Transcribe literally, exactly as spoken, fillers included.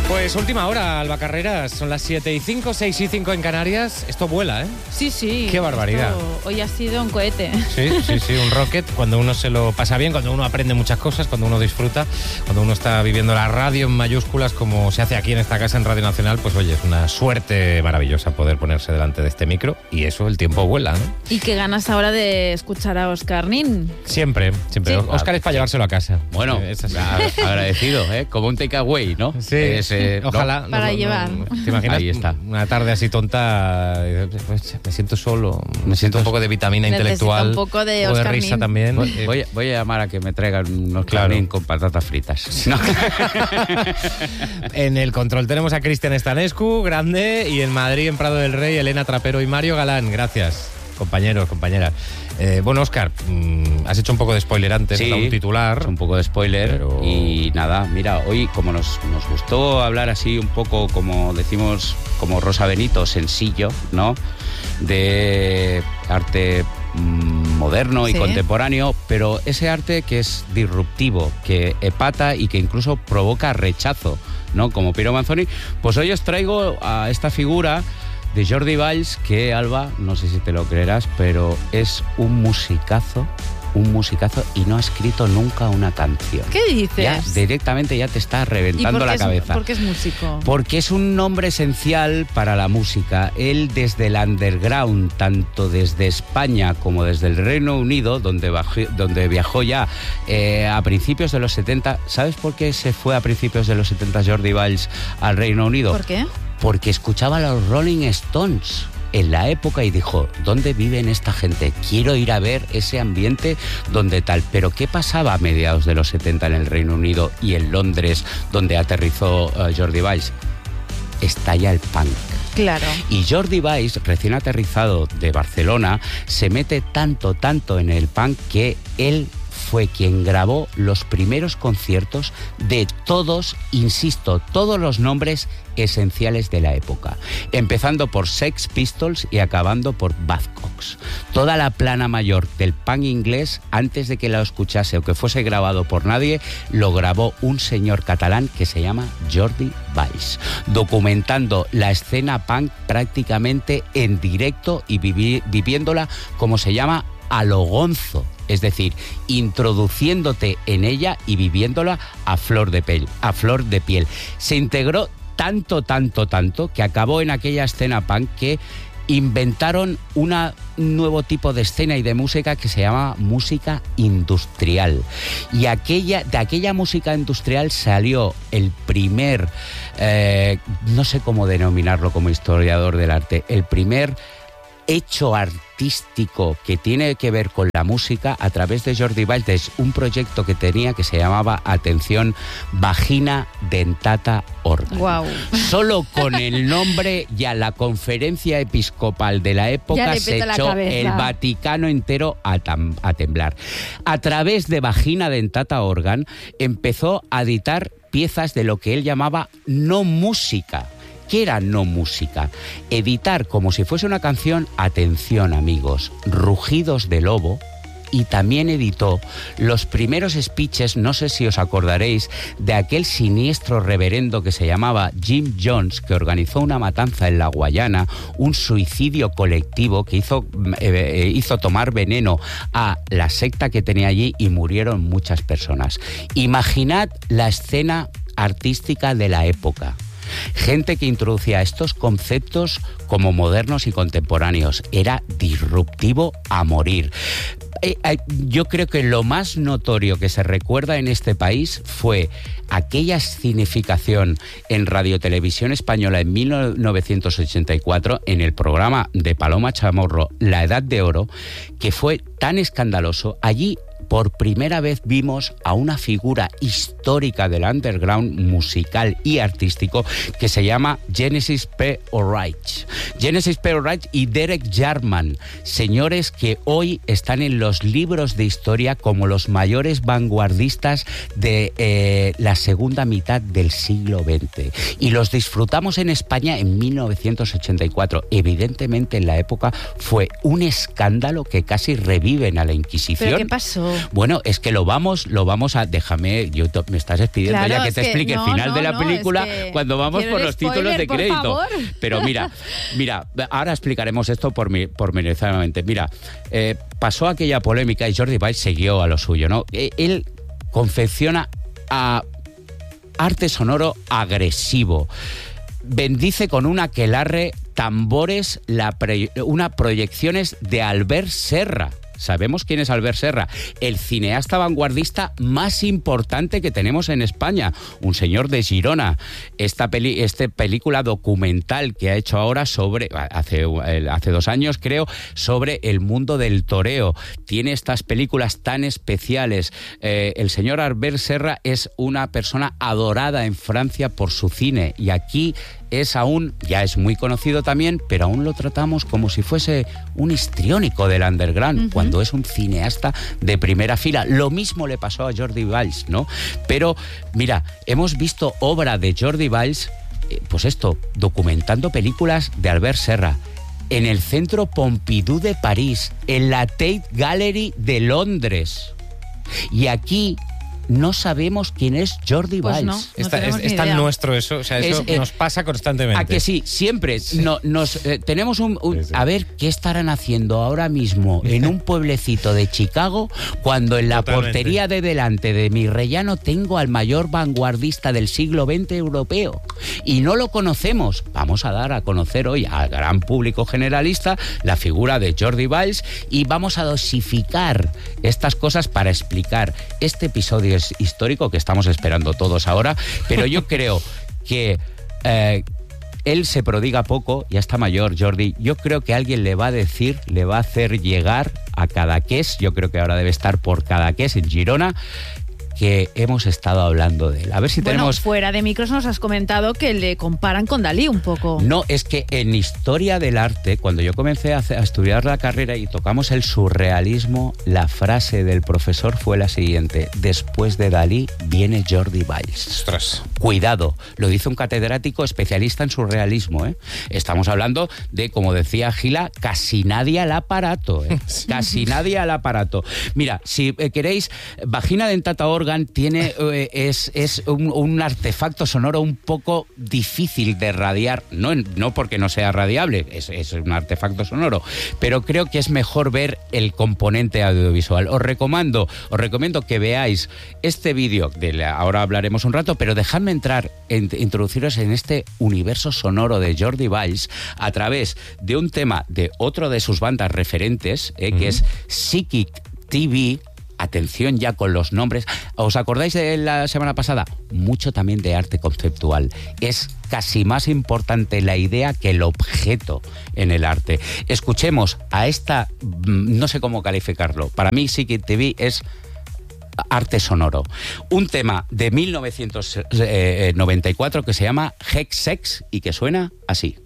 Pues última hora, Alba Carreras. Son las siete y cinco, seis y cinco en Canarias. Esto vuela, ¿eh? Sí, sí. Qué barbaridad. Esto hoy ha sido un cohete. Sí, sí, sí, un rocket. Cuando uno se lo pasa bien, cuando uno aprende muchas cosas, cuando uno disfruta, cuando uno está viviendo la radio en mayúsculas, como se hace aquí en esta casa en Radio Nacional, pues oye, es una suerte maravillosa poder ponerse delante de este micro. Y eso, el tiempo vuela, ¿no? Y qué ganas ahora de escuchar a Óscar Nin. Siempre, siempre. Sí. Óscar es para llevárselo a casa. Bueno, es así. agradecido, ¿eh? Como un takeaway, ¿no? Sí, es, eh, ojalá. ¿no? Para no, llevar. No, ¿te imaginas? Ahí está. Una tarde así tonta, pues, me siento solo, me siento un poco de vitamina Necesito intelectual, un poco de un poco de Óscar risa Nin. también. Voy, Eh, voy a, voy a llamar a que me traigan unos Claro. clarín con patatas fritas. ¿No? En el control tenemos a Cristian Estanescu, grande, y en Madrid, en Prado del Rey, Elena Trapero y Mario Galán. Gracias, compañeros, compañeras. Eh, bueno, Óscar, mmm, has hecho un poco de spoiler antes, Sí, un titular. un poco de spoiler. Pero- Y nada, mira, hoy como nos, nos gustó hablar así un poco, como decimos, como Rosa Benito, sencillo, ¿no? De arte mm, moderno y Sí. contemporáneo, pero ese arte que es disruptivo, que epata y que incluso provoca rechazo, ¿no? Como Piero Manzoni. Pues hoy os traigo a esta figura de Jordi Valls, que, Alba, no sé si te lo creerás, pero es un musicazo, un musicazo y no ha escrito nunca una canción. ¿Qué dices? Ya directamente ya te está ¿Y reventando por la qué cabeza. Es, porque es músico? Porque es un nombre esencial para la música. Él desde el underground, tanto desde España como desde el Reino Unido, donde, bajó, donde viajó ya eh, a principios de los setenta. ¿Sabes por qué se fue a principios de los setenta Jordi Valls al Reino Unido? ¿Por qué? Porque escuchaba a los Rolling Stones en la época y dijo, ¿dónde viven esta gente? Quiero ir a ver ese ambiente donde tal. Pero ¿qué pasaba a mediados de los setenta en el Reino Unido y en Londres, donde aterrizó uh, Jordi Valls? Estalla el punk. Claro. Y Jordi Valls, recién aterrizado de Barcelona, se mete tanto, tanto en el punk que él fue quien grabó los primeros conciertos de todos, insisto, todos los nombres esenciales de la época, empezando por Sex Pistols y acabando por Buzzcocks. Toda la plana mayor del punk inglés, antes de que la escuchase o que fuese grabado por nadie, lo grabó un señor catalán que se llama Jordi Valls, documentando la escena punk prácticamente en directo y vivi- viviéndola, como se llama, a lo gonzo. Es decir, introduciéndote en ella y viviéndola a flor de piel, a flor de piel. Se integró tanto, tanto, tanto, que acabó en aquella escena punk que inventaron una, un nuevo tipo de escena y de música que se llama música industrial. Y aquella, de aquella música industrial salió el primer, eh, no sé cómo denominarlo como historiador del arte, el primer hecho artístico que tiene que ver con la música a través de Jordi Valls, un proyecto que tenía que se llamaba, atención, Vagina Dentata Organ. Wow. Solo con el nombre ya la conferencia episcopal de la Ya época le se peta la echó cabeza. el Vaticano entero a, tam- a temblar. A través de Vagina Dentata Organ empezó a editar piezas de lo que él llamaba no música. ¿Qué era no música? Editar como si fuese una canción, atención amigos, Rugidos de Lobo, y también editó los primeros speeches, no sé si os acordaréis, de aquel siniestro reverendo que se llamaba Jim Jones, que organizó una matanza en la Guayana, un suicidio colectivo que hizo, eh, hizo tomar veneno a la secta que tenía allí y murieron muchas personas. Imaginad la escena artística de la época. Gente que introducía estos conceptos como modernos y contemporáneos. Era disruptivo a morir. Eh, eh, yo creo que lo más notorio que se recuerda en este país fue aquella escenificación en Radio Televisión Española en mil novecientos ochenta y cuatro en el programa de Paloma Chamorro, La Edad de Oro, que fue tan escandaloso. Allí por primera vez vimos a una figura histórica del underground musical y artístico que se llama Genesis P. O'Reilly. Genesis P. O'Reilly y Derek Jarman, señores que hoy están en los libros de historia como los mayores vanguardistas de eh, la segunda mitad del siglo veinte. Y los disfrutamos en España en mil novecientos ochenta y cuatro. Evidentemente en la época fue un escándalo que casi reviven a la Inquisición. ¿Pero qué pasó? Bueno, es que lo vamos, lo vamos a... Déjame, yo to- me estás despidiendo Claro, ya que es te que explique no, el final no, de la no, película es que cuando vamos quiero por el los títulos spoiler, de por crédito. favor. Pero mira, mira, ahora explicaremos esto por mi, pormenorizadamente. Mira, eh, pasó aquella polémica y Jordi Valls siguió a lo suyo, ¿no? Eh, Él confecciona a arte sonoro agresivo. Bendice con un aquelarre tambores, la pre- una proyecciones de Albert Serra. Sabemos quién es Albert Serra, el cineasta vanguardista más importante que tenemos en España, un señor de Girona. Esta peli, este película documental que ha hecho ahora sobre, hace, hace dos años creo, sobre el mundo del toreo. Tiene estas películas tan especiales. Eh, el señor Albert Serra es una persona adorada en Francia por su cine y aquí es aún, ya es muy conocido también, pero aún lo tratamos como si fuese un histriónico del underground, uh-huh. cuando es un cineasta de primera fila. Lo mismo le pasó a Jordi Valls, ¿no? Pero, mira, hemos visto obra de Jordi Valls, eh, pues esto, documentando películas de Albert Serra, en el Centro Pompidou de París, en la Tate Gallery de Londres. Y aquí no sabemos quién es Jordi Pues Valls. no, no Está, es, tenemos ni es tan idea. nuestro eso, o sea, eso Es, eh, nos pasa constantemente. ¿A que sí? Siempre no, nos eh, tenemos un, un Sí, sí. a ver qué estarán haciendo ahora mismo en un pueblecito de Chicago cuando en la Totalmente. portería de delante de mi rellano tengo al mayor vanguardista del siglo veinte europeo y no lo conocemos. Vamos a dar a conocer hoy al gran público generalista la figura de Jordi Valls y vamos a dosificar estas cosas para explicar este episodio es histórico que estamos esperando todos ahora, pero yo creo que eh, él se prodiga poco, ya está mayor Jordi, yo creo que alguien le va a decir, le va a hacer llegar a Cadaqués, yo creo que ahora debe estar por Cadaqués en Girona, que hemos estado hablando de él. A ver si Bueno, tenemos... fuera de micros nos has comentado que le comparan con Dalí un poco. No, es que en historia del arte, cuando yo comencé a, hacer- a estudiar la carrera y tocamos el surrealismo, la frase del profesor fue la siguiente: después de Dalí viene Jordi Valls. Ostras. Cuidado, lo dice un catedrático especialista en surrealismo, ¿eh? Estamos hablando de, como decía Gila, casi nadie al aparato, ¿eh? Casi nadie al aparato. Mira, si eh, queréis, Vagina Dentata Organ tiene, eh, es, es un, un artefacto sonoro un poco difícil de radiar, no, en- no porque no sea radiable, es, es un artefacto sonoro, pero creo que es mejor ver el componente audiovisual. Os recomiendo, os recomiendo que veáis este vídeo, de la- ahora hablaremos un rato, pero dejadme entrar, en, introduciros en este universo sonoro de Jordi Valls a través de un tema de otro de sus bandas referentes, eh, que es Psychic T V. Atención ya con los nombres. ¿Os acordáis de la semana pasada? Mucho también de arte conceptual. Es casi más importante la idea que el objeto en el arte. Escuchemos a esta, mm, no sé cómo calificarlo. Para mí Psychic T V es arte sonoro. Un tema de mil novecientos noventa y cuatro que se llama Hex Sex y que suena así.